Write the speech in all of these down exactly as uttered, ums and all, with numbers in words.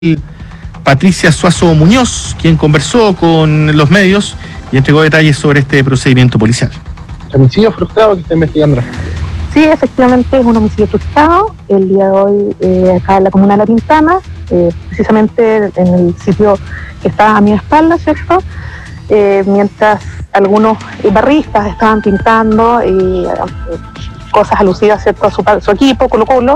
Patricia Suazo Muñoz, quien conversó con los medios y entregó detalles sobre este procedimiento policial. ¿Homicidio frustrado que está investigando? Sí, efectivamente es un homicidio frustrado. El día de hoy, eh, acá en la comuna de La Pintana, eh, precisamente en el sitio que está a mi espalda, ¿cierto? Eh, mientras algunos barristas estaban pintando y eh, cosas alusivas, ¿cierto?, a su, a su equipo, Colo Colo,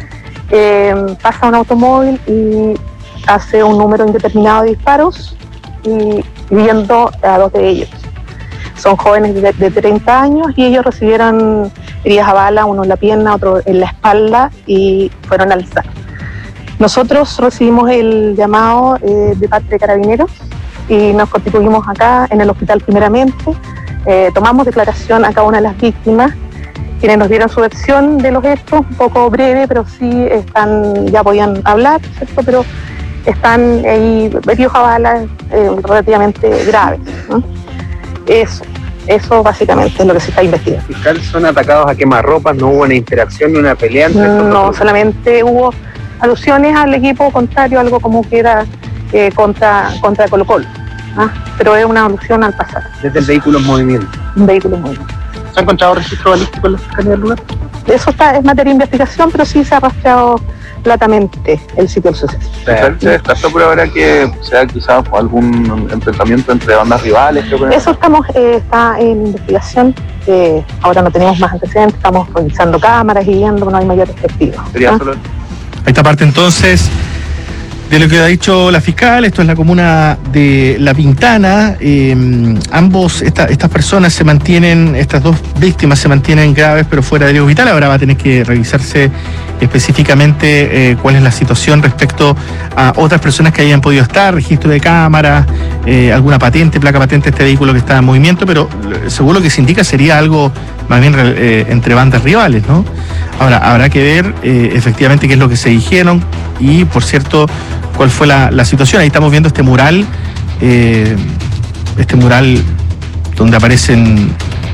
eh, pasa un automóvil y hace un número indeterminado de disparos y viendo a dos de ellos. Son jóvenes de, de treinta años y ellos recibieron heridas a bala, uno en la pierna, otro en la espalda, y fueron al S A R. Nosotros recibimos el llamado eh, de parte de Carabineros y nos constituimos acá en el hospital primeramente. Eh, tomamos declaración a cada una de las víctimas, quienes nos dieron su versión de los hechos, un poco breve, pero sí están, ya podían hablar, ¿cierto? Pero están ahí heridos a bala eh, relativamente graves, ¿no? Eso, eso básicamente es lo que se está investigando. ¿Fiscal son atacados a quemarropas? ¿No hubo una interacción ni una pelea entre estos No, dos? solamente hubo alusiones al equipo contrario, algo como que era eh, contra, contra Colo Colo, ¿ah? Pero es una alusión al pasado. Desde el vehículo en movimiento. Un vehículo muy bien. ¿Se ha encontrado registro balístico en la fiscalía del lugar? Eso está, es materia de investigación, pero sí se ha rastreado latamente el sitio del suceso. ¿Se descartó por ahora que sea quizás algún enfrentamiento entre bandas rivales? Creo que... Eso estamos, eh, está en investigación. Eh, ahora no tenemos más antecedentes, estamos revisando cámaras y viendo, no hay mayores testigos. Sería ¿Ah? solo... Esta parte entonces de lo que ha dicho la fiscal. Esto es la comuna de La Pintana. Eh, ambos, esta, estas personas se mantienen, estas dos víctimas se mantienen graves pero fuera de riesgo vital. Ahora va a tener que revisarse específicamente eh, cuál es la situación respecto a otras personas que hayan podido estar, registro de cámara, eh, alguna patente, placa patente de este vehículo que está en movimiento, pero según lo que se indica sería algo más bien eh, entre bandas rivales, ¿no? Ahora, habrá que ver eh, efectivamente qué es lo que se dijeron y, por cierto, cuál fue la, la situación. Ahí estamos viendo este mural, eh, este mural donde aparecen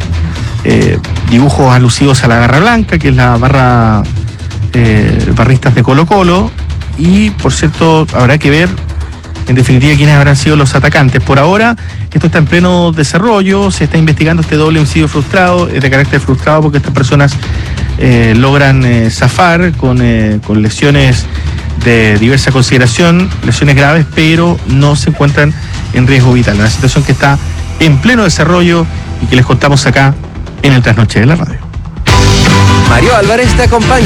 eh, dibujos alusivos a la Garra Blanca, que es la barra eh, barristas de Colo Colo, y, por cierto, habrá que ver en definitiva quiénes habrán sido los atacantes. Por ahora, esto está en pleno desarrollo, se está investigando este doble homicidio frustrado, es de carácter frustrado porque estas personas eh, logran eh, zafar con, eh, con lesiones de diversa consideración, lesiones graves, pero no se encuentran en riesgo vital. Una situación que está en pleno desarrollo y que les contamos acá en el Trasnoche de la Radio. Mario Álvarez te acompaña.